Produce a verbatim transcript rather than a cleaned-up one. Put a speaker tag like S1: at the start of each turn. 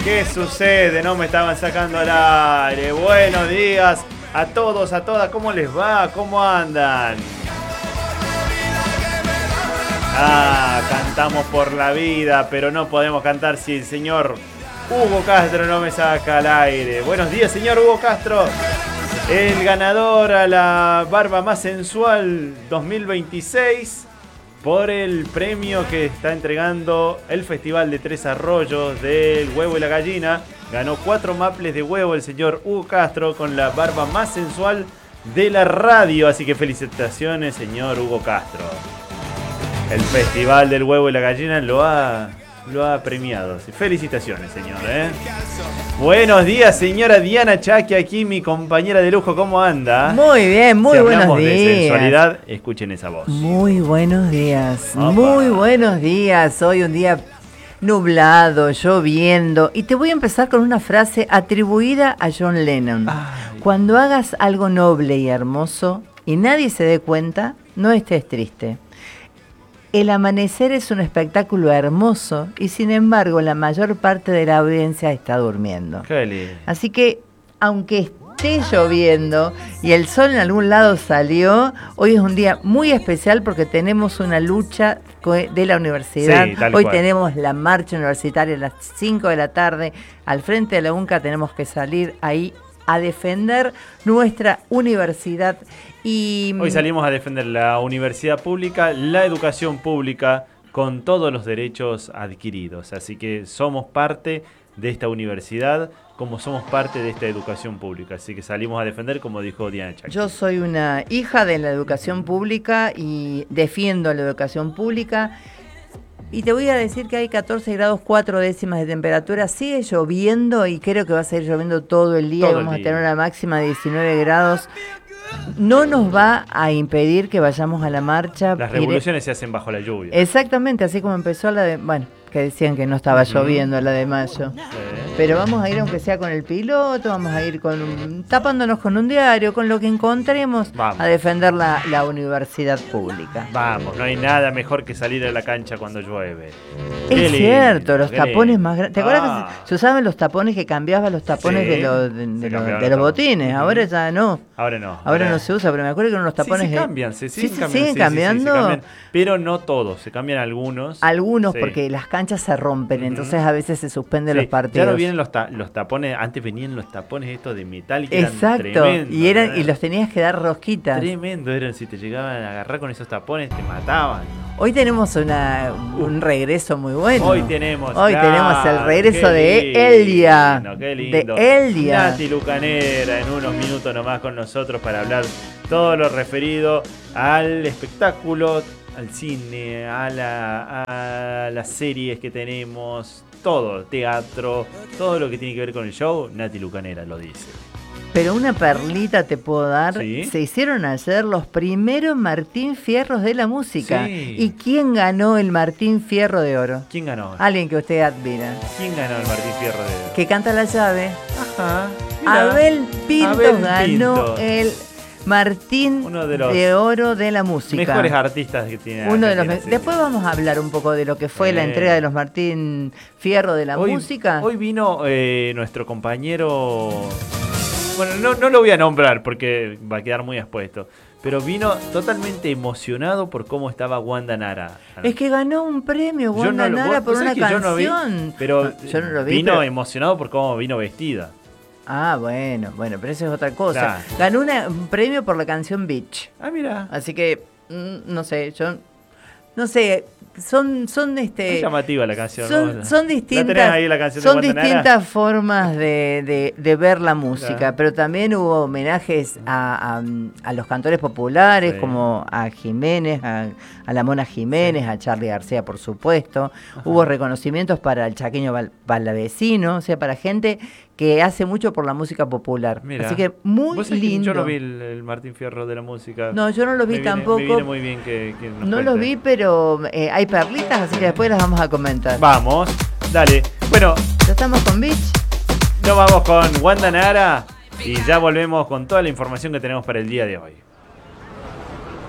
S1: ¿Qué sucede? No me estaban sacando al aire. Buenos días a todos, a todas. ¿Cómo les va? ¿Cómo andan? Ah, cantamos por la vida, pero no podemos cantar si el señor Hugo Castro no me saca al aire. Buenos días, señor Hugo Castro. El ganador a la barba más sensual dos mil veintiséis por el premio que está entregando el Festival de Tres Arroyos del Huevo y la Gallina. Ganó cuatro maples de huevo el señor Hugo Castro con la barba más sensual de la radio. Así que felicitaciones, señor Hugo Castro. El Festival del Huevo y la Gallina lo ha, lo ha premiado. Felicitaciones, señor. ¿eh? Buenos días, señora Diana Chaki, aquí mi compañera de lujo. ¿Cómo anda?
S2: Muy bien, muy
S1: si
S2: buenos días.
S1: De sensualidad, escuchen esa voz.
S2: Muy buenos días,
S1: Opa.
S2: Muy buenos días. Hoy un día nublado, lloviendo. Y te voy a empezar con una frase atribuida a John Lennon. Ay. Cuando hagas algo noble y hermoso y nadie se dé cuenta, no estés triste. El amanecer es un espectáculo hermoso y sin embargo la mayor parte de la audiencia está durmiendo.
S1: Qué lindo.
S2: Así que aunque esté lloviendo y el sol en algún lado salió, hoy es un día muy especial porque tenemos una lucha de la universidad.
S1: Sí, tal
S2: hoy
S1: cual.
S2: Tenemos la marcha universitaria a las cinco de la tarde. Al frente de la UNCA tenemos que salir ahí a defender nuestra universidad. Y
S1: hoy salimos a defender la universidad pública, la educación pública, con todos los derechos adquiridos. Así que somos parte de esta universidad, como somos parte de esta educación pública. Así que salimos a defender, como dijo Diana Chaki.
S2: Yo soy una hija de la educación pública y defiendo la educación pública. Y te voy a decir que hay catorce grados cuatro décimas de temperatura, sigue lloviendo y creo que va a seguir lloviendo todo el día.
S1: Todo
S2: y vamos
S1: el día.
S2: a tener una máxima de diecinueve grados. No nos va a impedir que vayamos a la marcha.
S1: Las revoluciones Iré... se hacen bajo la lluvia.
S2: Exactamente, así como empezó la de... Bueno, que decían que no estaba uh-huh. lloviendo la de mayo. Sí. Pero vamos a ir aunque sea con el piloto, vamos a ir con un, tapándonos con un diario, con lo que encontremos, vamos. A defender la, la universidad pública.
S1: Vamos, no hay nada mejor que salir a la cancha cuando llueve.
S2: Es qué cierto, lindo, los tapones lindo. Más grandes. ¿Te acuerdas
S1: ah.
S2: que se usaban los tapones que cambiaban los tapones
S1: sí,
S2: de, lo, de, de, lo, de los botines? Uh-huh. Ahora ya no.
S1: Ahora no.
S2: Ahora,
S1: ahora
S2: no se usa, pero me acuerdo que eran los tapones...
S1: Sí, se cambian, se siguen,
S2: sí,
S1: cambiando,
S2: siguen
S1: sí,
S2: cambiando.
S1: Sí, sí, se cambian, pero no todos, se cambian algunos.
S2: Algunos,
S1: sí.
S2: porque las canchas se rompen, uh-huh. entonces a veces se suspenden
S1: sí.
S2: los partidos.
S1: Ya no vienen los, ta- los tapones, antes venían los tapones estos de metal que
S2: exacto,
S1: eran tremendos.
S2: Y, eran, y los tenías que dar rosquitas.
S1: Tremendo eran, si te llegaban a agarrar con esos tapones te mataban.
S2: Hoy tenemos una, un regreso muy bueno.
S1: Hoy tenemos
S2: Hoy
S1: claro,
S2: tenemos el regreso de
S1: lindo,
S2: Elia.
S1: Qué lindo.
S2: De Elia.
S1: Nati Lucanera en unos minutos nomás con nosotros para hablar todo lo referido al espectáculo, al cine, a, la, a las series que tenemos, todo, teatro, todo lo que tiene que ver con el show, Nati Lucanera lo dice.
S2: Pero una perlita te puedo dar.
S1: ¿Sí?
S2: Se hicieron ayer los primeros Martín Fierros de la música.
S1: Sí.
S2: ¿Y quién ganó el Martín Fierro de Oro?
S1: ¿Quién ganó?
S2: Alguien que usted admira.
S1: ¿Quién ganó el Martín Fierro de Oro?
S2: Que canta la llave.
S1: Ajá. Mira.
S2: Abel Pinto
S1: Abel
S2: ganó
S1: Pinto.
S2: el Martín
S1: Uno de, los
S2: de Oro de la música.
S1: Mejores artistas que tiene.
S2: Uno de los
S1: me-
S2: Después vamos a hablar un poco de lo que fue eh. la entrega de los Martín Fierro de la
S1: hoy,
S2: música.
S1: Hoy vino eh, nuestro compañero. Bueno, no, no lo voy a nombrar porque va a quedar muy expuesto. Pero vino totalmente emocionado por cómo estaba Wanda Nara.
S2: Es que ganó un premio Wanda
S1: no,
S2: Nara
S1: vos,
S2: por
S1: vos
S2: una
S1: que
S2: canción.
S1: Yo no vi, pero
S2: no, yo no lo vi,
S1: vino
S2: pero...
S1: emocionado por cómo vino vestida.
S2: Ah, bueno, bueno, pero eso es otra cosa.
S1: Claro.
S2: Ganó una, un premio por la canción Beach.
S1: Ah, mira.
S2: Así que, mm, no sé, yo... No sé, son, son este.
S1: Es llamativa la canción.
S2: Son,
S1: ¿no?
S2: son distintas.
S1: ¿La tenés ahí la canción
S2: son
S1: de Wanda
S2: distintas
S1: Nara?
S2: formas de, de, de ver la música,
S1: Claro.
S2: pero también hubo homenajes a, a, a los cantores populares, sí. como a Jiménez, a, a la Mona Jiménez, sí. a Charly García, por supuesto. Ajá. Hubo reconocimientos para el chaqueño val, valavecino, o sea, para gente que hace mucho por la música popular.
S1: Mirá.
S2: Así que muy
S1: ¿Vos
S2: lindo.
S1: Yo no vi el, el Martín Fierro de la música.
S2: No, yo no lo vi
S1: me viene,
S2: tampoco.
S1: Me viene muy bien que, que nos
S2: No
S1: cuente.
S2: los vi, pero eh, hay perlitas, así que después las vamos a comentar.
S1: Vamos, dale. Bueno,
S2: ¿ya estamos con Beach?
S1: Nos vamos con Wanda Nara y ya volvemos con toda la información que tenemos para el día de hoy.